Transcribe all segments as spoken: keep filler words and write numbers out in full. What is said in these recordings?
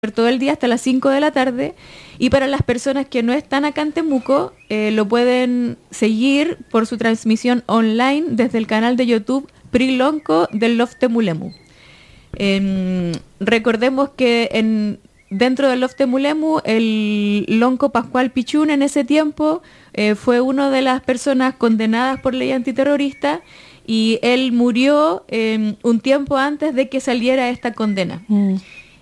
todo el día hasta las cinco de la tarde, y para las personas que no están acá en Temuco, eh, lo pueden seguir por su transmisión online desde el canal de YouTube Prilonco del Lof Temulemu. Eh, recordemos que en, dentro del Lof Temulemu, el lonco Pascual Pichún en ese tiempo eh, fue una de las personas condenadas por ley antiterrorista, y él murió eh, un tiempo antes de que saliera esta condena. Mm.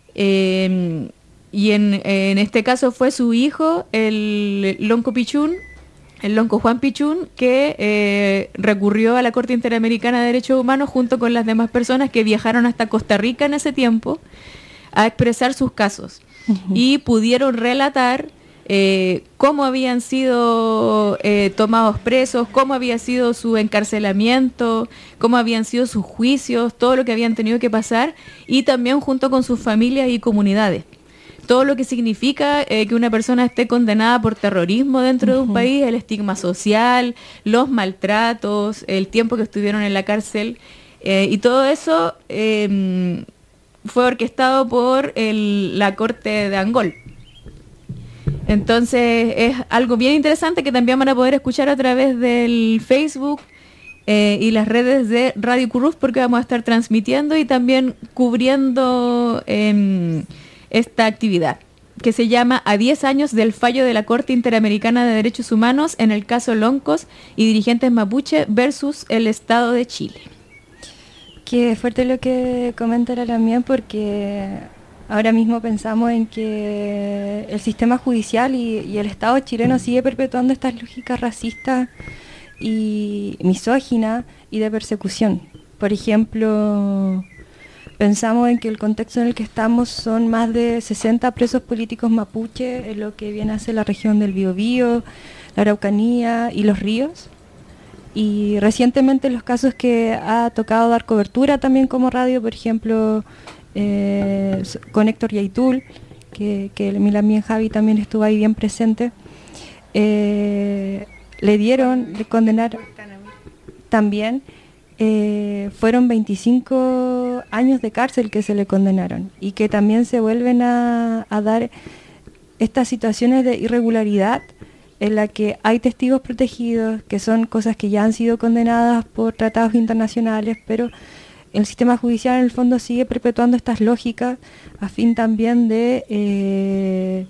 Eh, y en, en este caso fue su hijo, el lonco Pichún, el lonco Juan Pichún, que eh, recurrió a la Corte Interamericana de Derechos Humanos junto con las demás personas que viajaron hasta Costa Rica en ese tiempo a expresar sus casos. Uh-huh. Y pudieron relatar eh, cómo habían sido eh, tomados presos, cómo había sido su encarcelamiento, cómo habían sido sus juicios, todo lo que habían tenido que pasar, y también junto con sus familias y comunidades. Todo lo que significa eh, que una persona esté condenada por terrorismo dentro uh-huh. de un país, el estigma social, los maltratos, el tiempo que estuvieron en la cárcel, eh, y todo eso eh, fue orquestado por el, la Corte de Angol. Entonces es algo bien interesante que también van a poder escuchar a través del Facebook eh, y las redes de Radio Curruf, porque vamos a estar transmitiendo y también cubriendo eh, esta actividad, que se llama A diez años del fallo de la Corte Interamericana de Derechos Humanos en el caso Loncos y dirigentes mapuche versus el Estado de Chile. Qué fuerte lo que comenta la Lamien, porque ahora mismo pensamos en que el sistema judicial y, y el Estado chileno sigue perpetuando estas lógicas racistas y misóginas y de persecución. Por ejemplo, pensamos en que el contexto en el que estamos son más de sesenta presos políticos mapuche en lo que viene a ser la región del Biobío, la Araucanía y los ríos. Y recientemente los casos que ha tocado dar cobertura también como radio, por ejemplo, eh, con Héctor Yaitul, que, que el Milamien Javi también estuvo ahí bien presente, eh, le dieron, le condenaron también, eh, fueron veinticinco años de cárcel que se le condenaron, y que también se vuelven a, a dar estas situaciones de irregularidad en la que hay testigos protegidos, que son cosas que ya han sido condenadas por tratados internacionales, pero el sistema judicial en el fondo sigue perpetuando estas lógicas a fin también de, eh,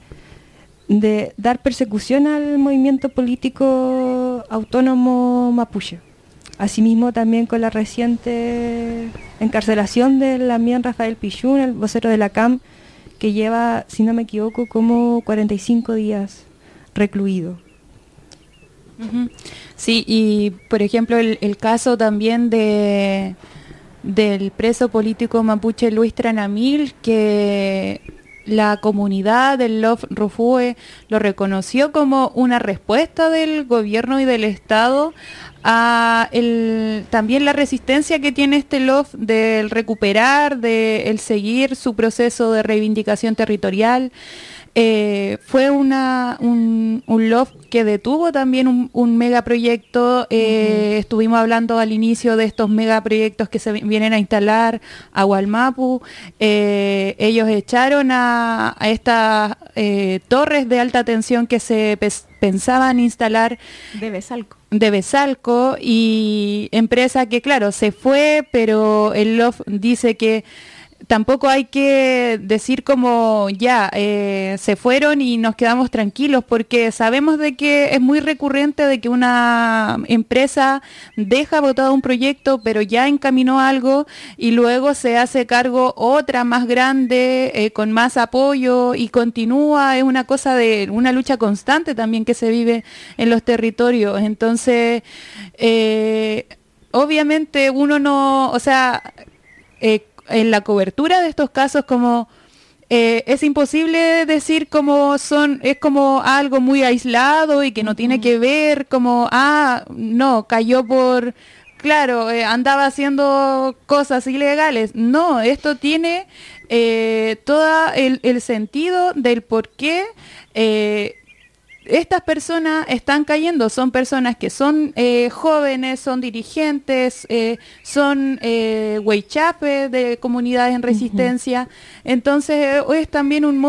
de dar persecución al movimiento político autónomo mapuche. Asimismo también con la reciente encarcelación de Lamien Rafael Pichún, el vocero de la C A M, que lleva, si no me equivoco, como cuarenta y cinco días recluido. Uh-huh. Sí, y por ejemplo el, el caso también de del preso político mapuche Luis Tranamil, que la comunidad del Lof Rufue lo reconoció como una respuesta del gobierno y del Estado a el, también la resistencia que tiene este Lof del recuperar, de el seguir su proceso de reivindicación territorial. Eh, fue una, un, un Lof que detuvo también un, un megaproyecto. Eh, uh-huh. Estuvimos hablando al inicio de estos megaproyectos que se vienen a instalar a Hualmapu. Eh, ellos echaron a, a estas eh, torres de alta tensión que se pes, pensaban instalar de Besalco. de Besalco, y empresa que claro se fue, pero el Lof dice que tampoco hay que decir como ya eh, se fueron y nos quedamos tranquilos, porque sabemos de que es muy recurrente de que una empresa deja botado un proyecto pero ya encaminó algo y luego se hace cargo otra más grande eh, con más apoyo y continúa. Es una cosa de una lucha constante también que se vive en los territorios. Entonces eh, obviamente uno no, o sea eh, en la cobertura de estos casos como eh, es imposible decir como son, es como algo muy aislado y que no uh-huh. tiene que ver como, ah, no, cayó por, claro, eh, andaba haciendo cosas ilegales. No, esto tiene eh, todo el, el sentido del por qué eh, estas personas están cayendo, son personas que son eh, jóvenes, son dirigentes, eh, son eh, huaychapes de comunidades en resistencia. Uh-huh. Entonces, es también un